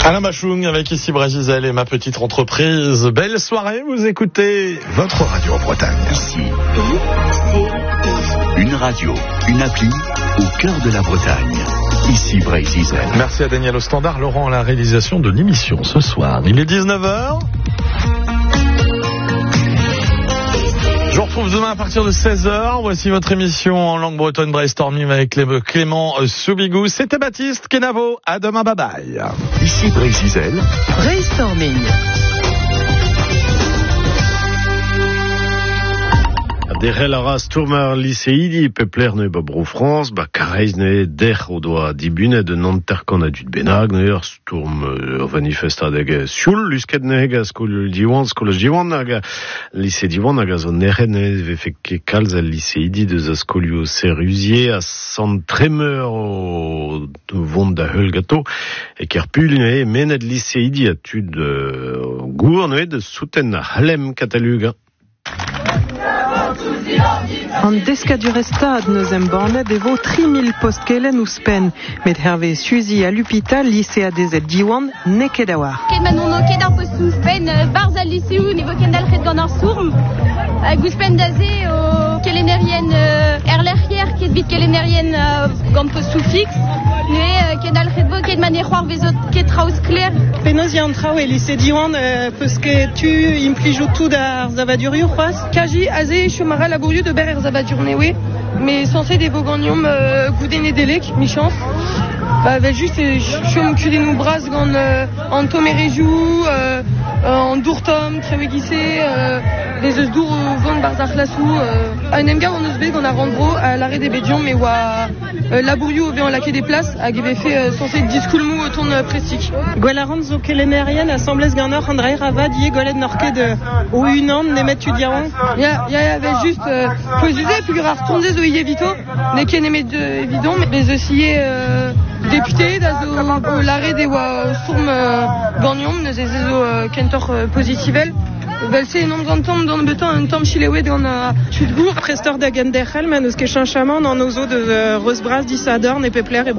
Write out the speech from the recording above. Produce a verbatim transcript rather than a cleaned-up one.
Alain Machung avec ici Brésil et ma petite entreprise. Belle soirée, vous écoutez votre radio en Bretagne. Ici, une radio, une appli au cœur de la Bretagne. Ici Brésil. Merci à Daniel au standard, Laurent à la réalisation de l'émission ce soir. Il est dix-neuf heures. Je vous retrouve demain à partir de seize heures. Voici votre émission en langue bretonne Brainstorming avec Clément Soubigou. C'était Baptiste Kenavo. À demain, bye bye. Ici Brésil. Brainstorming. Derre la race tourmar lycéidi, pepler ne babro France, ba kareiz ne der o doa dibune de nanterkan a dud benag, ne ur stourm o manifesta deg siul, lusket ne heg a skol diwan, skol diwan hag lycée diwan hag a zo nere ne vefek ke kalz a lycéidi deus a skolio serusier a sant tremer o vont da heul gato, e ker pul ne menet lycéidi a tud uh, gour ne de souten a halem katalug. An deskadur estad neus em bannet evo tri mil postkelen ouzpen, met herve suzi a l'hôpital lycée a dezet diwan ne ket a war. Ket manon o ket ar post ouzpen barz al lycéou nevo ken dalc'het gant ar sourm, hag ouzpen daze o kelenerien er lerc'hier ket bit kelenerien gant post soufix, ne ket dalc'het vo ket man e c'hoar vezot ket traouz kler. Penaos ya an trao e lycée diwan euh, peus ket tu implijou tout ar zavadurioù c'hoaz? Kaji aze chomara labouriou de ber er zavadur newe, mais censé des voganium euh, goudene delek, mi chance. Bah, bah juste chom kudenou braz gant euh, an tom e rejou, euh, en dourtom, trewe gisse, euh, des eus dour vont barz ar klasou, euh, un emgar on eus bet gant ar randbro à l'arrêt des bédions, mais oa euh, labouriou obe an laquet des places, hag ebe fait euh, censé diskoulmou o ton euh, prestik. Gwell a ran zo kelenerien a semblez gant ar an dra ravad ie gwelet n'or ket o unan nemet tu diaran. Ya, ya, ya, ben juste, euh, poez uze, pugur ar tonze zo ie vito, ne ken emet de évident, mais bez eus ie euh, député, da zo o l'arrêt des oa sourm euh, ganniom, neus ez zo euh, kentor euh, positivel. Velse en om gantom dans beton un tom chilewet gant a chut gour. Prestor da genderchel, ma neus ket chanchaman an ozo de uh, reus braz disadorn e pepler e